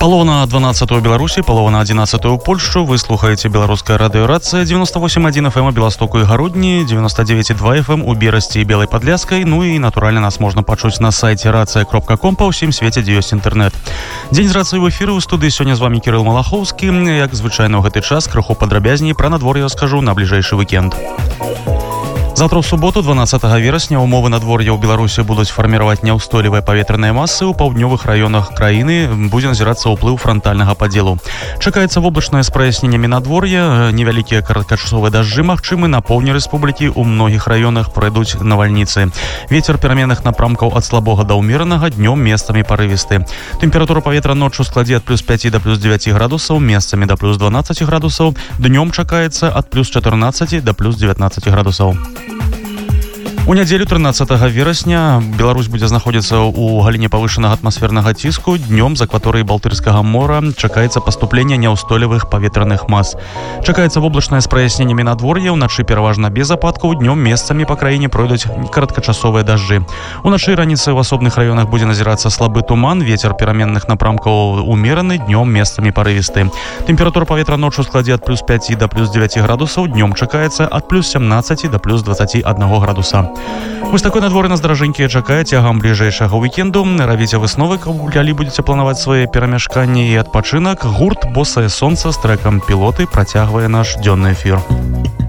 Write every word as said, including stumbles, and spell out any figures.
Палова на дванадцатую ў Беларусі, палова на адзінаццатую ў Польшчу. Вы слухаеце беларуская радыёрацыя девяносто восемь один эф эм у Беластоку і Гародні, девяносто девять два эф эм у Берасці і Белай Падляскай. Ну і, натуральна, нас можна пачуць на сайце рацыя кропка ком па ўсім свеце, дзе ёсць інтэрнэт. Дзень з рацыі ў эфіры. У студыі сёння з вамі Кірыл Малахоўскі. Як звычайна ў гэты час, крыху падрабязней пра надвор'е раскажу на бліжэйшы вікенд. Завтра ў суботу, дванаццатага верасня, умовы надвор'я ў Беларусі будуць фарміраваць няўстойлівыя паветраныя масы. У паўднёвых раёнах краіны будзе назірацца ўплыў франтальнага падзелу. Чакаецца воблачнае з праясненнямі надвор'я, невялікія кароткачасовыя дажджы магчымы. На поўдні рэспублікі ў многіх раёнах пройдуць навальніцы. Вецер пераменных напрамкаў ад слабога да ўмеранага, днём месцамі парывісты. Тэмпература паветра ноччу складзе ад плюс пяці да плюс дзевяці градусаў, месцамі да плюс дванаццаці градусаў. Днём чакаецца ад плюс чатырнаццаці да плюс дзевятнаццаці градусаў. У нядзелю трынаццатага верасня Беларусь будзе знаходзіцца ў галіне павышанага атмасфернага ціску. Днём з акваторыі Балтырскага мора чакаецца паступленне няўстойлівых паветраных мас. Чакаецца воблачнае з праясненнямі надвор'я, уначы пераважна без ападкаў, днём месцамі па краіне пройдуць кароткачасовыя дажджы. Уначы і раніцай у асобных раёнах будзе назірацца слабы туман, вецер пераменных напрамкаў умераны, днём месцамі парывісты. Тэмпература паветра ноччу складзе ад плюс пяці да плюс дзевяці градусаў, днём чакаецца ад плюс сямнаццаці да плюс дваццаці аднаго градуса. Вось такое надвор'е нас даражэнькія чакае цягам бліжэйшага вікенду. Рабіце высновы, калі будзеце планаваць свае перамяшканні і адпачынак. Гурт «Босае сонца» з трэкам «Пілоты» працягвае наш дзённы эфір.